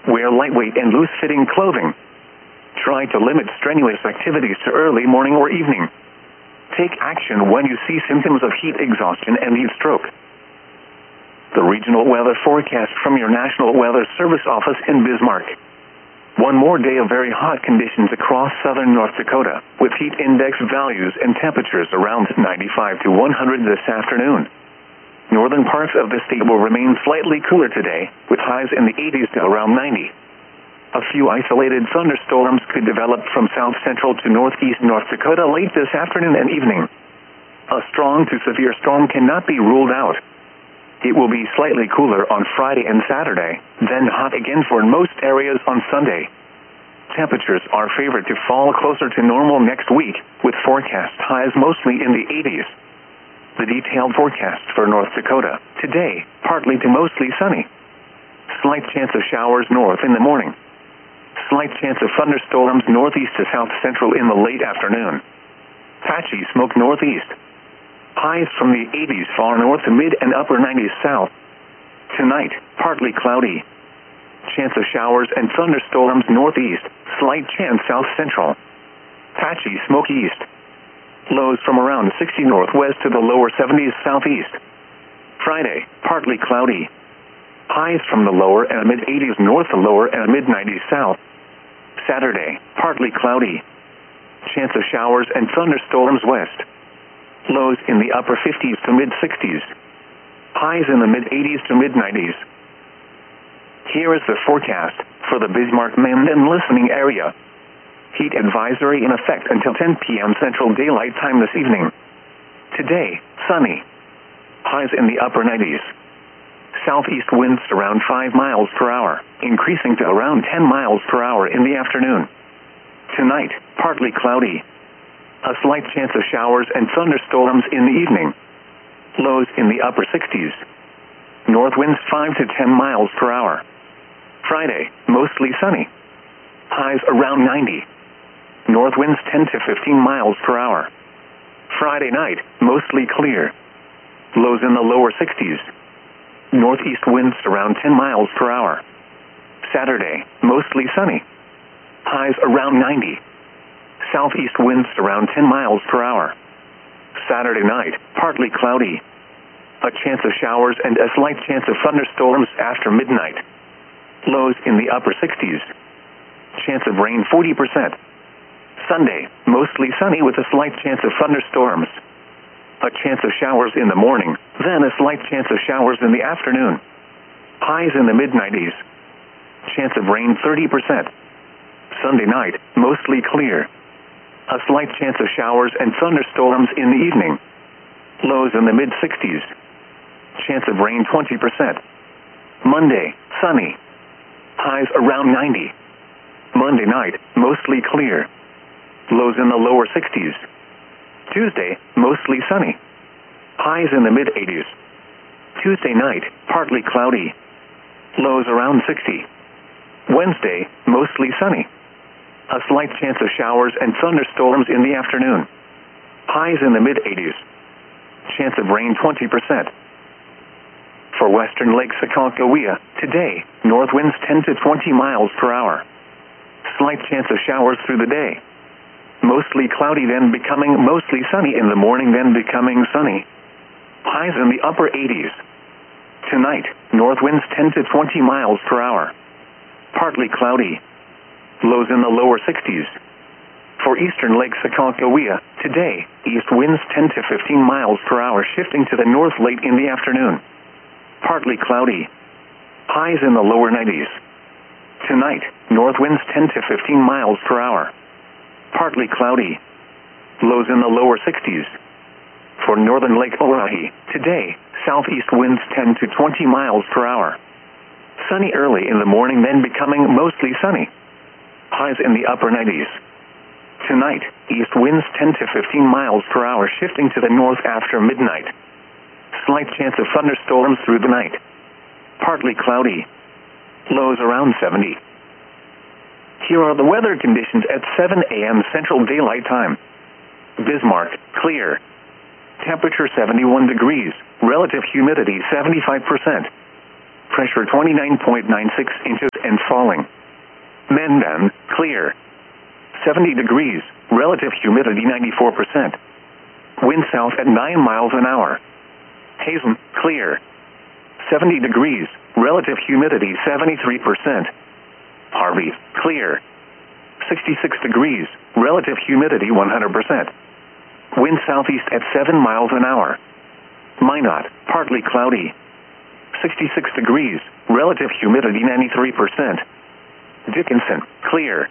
Wear lightweight and loose-fitting clothing. Try to limit strenuous activities to early morning or evening. Take action when you see symptoms of heat exhaustion and heat stroke. The regional weather forecast from your National Weather Service office in Bismarck. One more day of very hot conditions across southern North Dakota, with heat index values and temperatures around 95 to 100 this afternoon. Northern parts of the state will remain slightly cooler today, with highs in the 80s to around 90. A few isolated thunderstorms could develop from south central to northeast North Dakota late this afternoon and evening. A strong to severe storm cannot be ruled out. It will be slightly cooler on Friday and Saturday, then hot again for most areas on Sunday. Temperatures are favored to fall closer to normal next week, with forecast highs mostly in the 80s. The detailed forecast for North Dakota. Today, partly to mostly sunny. Slight chance of showers north in the morning. Slight chance of thunderstorms northeast to south central in the late afternoon. Patchy smoke northeast. Highs from the 80s far north to mid and upper 90s south. Tonight, partly cloudy. Chance of showers and thunderstorms northeast. Slight chance south central. Patchy smoke east. Lows from around 60 northwest to the lower 70s southeast. Friday, partly cloudy. Highs from the lower and mid 80s north to lower and mid 90s south. Saturday, partly cloudy. Chance of showers and thunderstorms west. Lows in the upper 50s to mid 60s. Highs in the mid 80s to mid 90s. Here is the forecast for the Bismarck-Minden listening area. Heat advisory in effect until 10 p.m. Central Daylight Time this evening. Today, sunny. Highs in the upper 90s. Southeast winds around 5 miles per hour, increasing to around 10 miles per hour in the afternoon. Tonight, partly cloudy. A slight chance of showers and thunderstorms in the evening. Lows in the upper 60s. North winds 5 to 10 miles per hour. Friday, mostly sunny. Highs around 90. North winds 10 to 15 miles per hour. Friday night, mostly clear. Lows in the lower 60s. Northeast winds around 10 miles per hour. Saturday, mostly sunny. Highs around 90. Southeast winds around 10 miles per hour. Saturday night, partly cloudy. A chance of showers and a slight chance of thunderstorms after midnight. Lows in the upper 60s. Chance of rain 40%. Sunday, mostly sunny with a slight chance of thunderstorms. A chance of showers in the morning, then a slight chance of showers in the afternoon. Highs in the mid-90s. Chance of rain 30%. Sunday night, mostly clear. A slight chance of showers and thunderstorms in the evening. Lows in the mid-60s. Chance of rain 20%. Monday, sunny. Highs around 90. Monday night, mostly clear. Lows in the lower 60s. Tuesday, mostly sunny. Highs in the mid-80s. Tuesday night, partly cloudy. Lows around 60. Wednesday, mostly sunny. A slight chance of showers and thunderstorms in the afternoon. Highs in the mid-80s. Chance of rain 20%. For western Lake Sakakawea, today, north winds 10 to 20 miles per hour. Slight chance of showers through the day. Mostly cloudy, then becoming mostly sunny in the morning, then becoming sunny. Highs in the upper 80s. Tonight, north winds 10 to 20 miles per hour. Partly cloudy. Lows in the lower 60s. For eastern Lake Sakakawea, today, east winds 10 to 15 miles per hour, shifting to the north late in the afternoon. Partly cloudy. Highs in the lower 90s. Tonight, north winds 10 to 15 miles per hour. Partly cloudy. Lows in the lower 60s. For northern Lake Oahe, today, southeast winds 10 to 20 miles per hour. Sunny early in the morning, then becoming mostly sunny. Highs in the upper 90s. Tonight, east winds 10 to 15 miles per hour, shifting to the north after midnight. Slight chance of thunderstorms through the night. Partly cloudy. Lows around 70. Here are the weather conditions at 7 a.m. Central Daylight Time. Bismarck, clear. Temperature 71 degrees. Relative humidity 75%. Pressure 29.96 inches and falling. Menden, clear. 70 degrees, relative humidity 94%. Wind south at 9 miles an hour. Hazen, clear. 70 degrees, relative humidity 73%. Harvey, clear. 66 degrees, relative humidity 100%. Wind southeast at 7 miles an hour. Minot, partly cloudy. 66 degrees, relative humidity 93%. Dickinson, clear.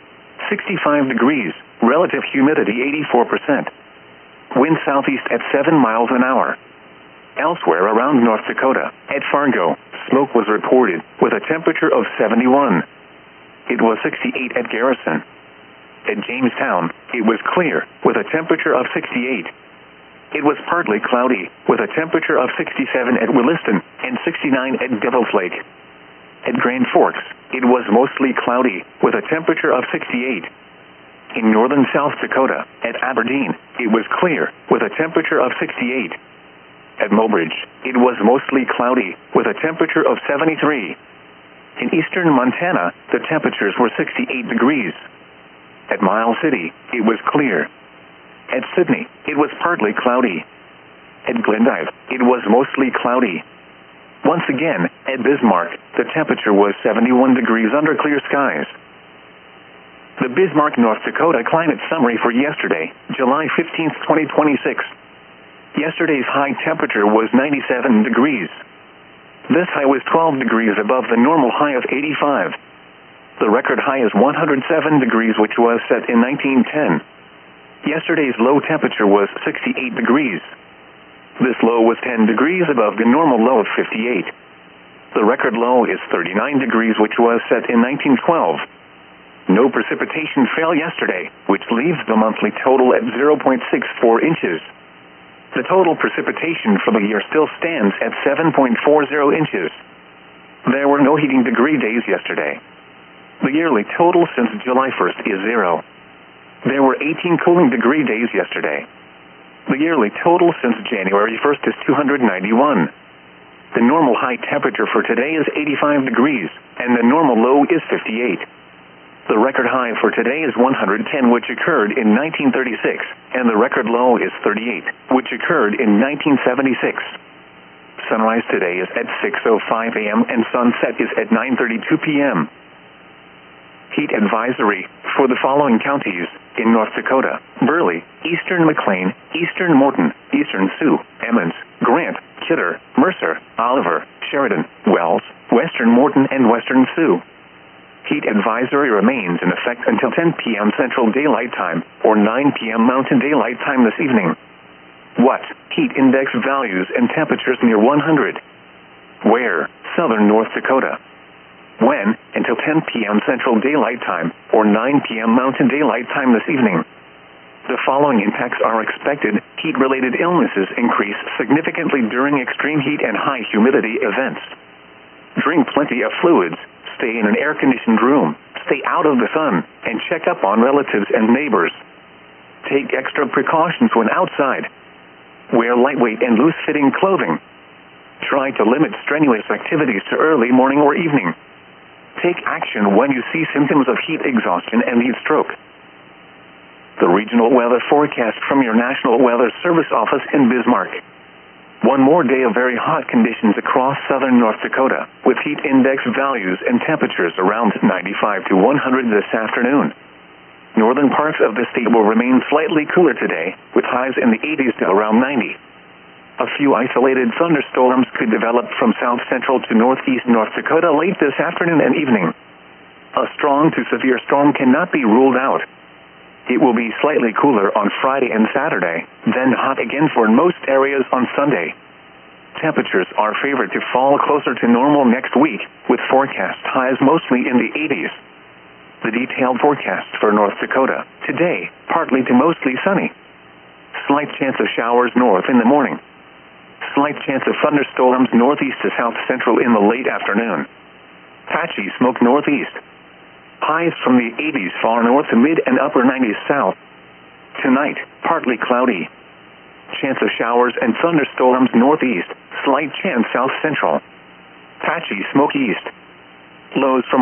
65 degrees, relative humidity 84%. Wind southeast at 7 miles an hour. Elsewhere around North Dakota, at Fargo, smoke was reported with a temperature of 71. It was 68 at Garrison. At Jamestown, it was clear with a temperature of 68. It was partly cloudy with a temperature of 67 at Williston and 69 at Devil's Lake. At Grand Forks, it was mostly cloudy with a temperature of 68. In northern South Dakota, at Aberdeen, it was clear with a temperature of 68. At Mobridge, it was mostly cloudy with a temperature of 73. In eastern Montana, the temperatures were 68 degrees. At Miles City, it was clear. At Sydney, it was partly cloudy. At Glendive, it was mostly cloudy. Once again, at Bismarck, the temperature was 71 degrees under clear skies. The Bismarck, North Dakota climate summary for yesterday, July 15, 2026. Yesterday's high temperature was 97 degrees. This high was 12 degrees above the normal high of 85. The record high is 107 degrees, which was set in 1910. Yesterday's low temperature was 68 degrees. This low was 10 degrees above the normal low of 58. The record low is 39 degrees, which was set in 1912. No precipitation fell yesterday, which leaves the monthly total at 0.64 inches. The total precipitation for the year still stands at 7.40 inches. There were no heating degree days yesterday. The yearly total since July 1st is 0. There were 18 cooling degree days yesterday. The yearly total since January 1st is 291. The normal high temperature for today is 85 degrees, and the normal low is 58. The record high for today is 110, which occurred in 1936, and the record low is 38, which occurred in 1976. Sunrise today is at 6:05 a.m. and sunset is at 9:32 p.m. Heat advisory for the following counties in North Dakota: Burley, eastern McLean, eastern Morton, eastern Sioux, Emmons, Grant, Kidder, Mercer, Oliver, Sheridan, Wells, western Morton, and western Sioux. Heat advisory remains in effect until 10 p.m. Central Daylight Time or 9 p.m. Mountain Daylight Time this evening. What? Heat index values and temperatures near 100. Where? Southern North Dakota. When? Until 10 p.m. Central Daylight Time or 9 p.m. Mountain Daylight Time this evening. The following impacts are expected. Heat-related illnesses increase significantly during extreme heat and high humidity events. Drink plenty of fluids. Stay in an air-conditioned room, stay out of the sun, and check up on relatives and neighbors. Take extra precautions when outside. Wear lightweight and loose-fitting clothing. Try to limit strenuous activities to early morning or evening. Take action when you see symptoms of heat exhaustion and heat stroke. The regional weather forecast from your National Weather Service office in Bismarck. One more day of very hot conditions across southern North Dakota, with heat index values and temperatures around 95 to 100 this afternoon. Northern parts of the state will remain slightly cooler today, with highs in the 80s to around 90. A few isolated thunderstorms could develop from south central to northeast North Dakota late this afternoon and evening. A strong to severe storm cannot be ruled out. It will be slightly cooler on Friday and Saturday, then hot again for most areas on Sunday. Temperatures are favored to fall closer to normal next week, with forecast highs mostly in the 80s. The detailed forecast for North Dakota: today, partly to mostly sunny. Slight chance of showers north in the morning. Slight chance of thunderstorms northeast to south central in the late afternoon. Patchy smoke northeast. Highs from the 80s far north to mid and upper 90s south. Tonight, partly cloudy. Chance of showers and thunderstorms northeast. Slight chance south central. Patchy smoke east. Lows from